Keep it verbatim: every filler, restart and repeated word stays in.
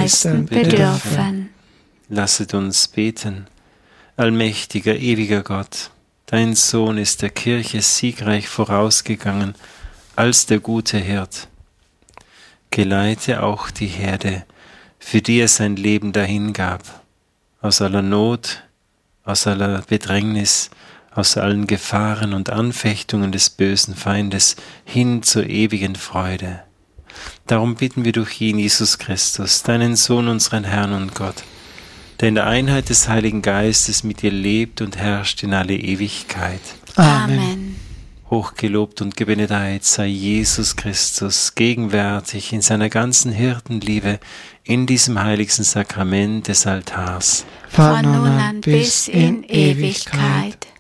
leisten bedürfen. Lasset uns beten. Allmächtiger, ewiger Gott, dein Sohn ist der Kirche siegreich vorausgegangen als der gute Hirt. Geleite auch die Herde, für die er sein Leben dahingab, aus aller Not, aus aller Bedrängnis, aus allen Gefahren und Anfechtungen des bösen Feindes hin zur ewigen Freude. Darum bitten wir durch ihn, Jesus Christus, deinen Sohn, unseren Herrn und Gott, der in der Einheit des Heiligen Geistes mit dir lebt und herrscht in alle Ewigkeit. Amen. Hochgelobt und gebenedeit sei Jesus Christus, gegenwärtig in seiner ganzen Hirtenliebe in diesem heiligsten Sakrament des Altars. Von nun an bis in Ewigkeit.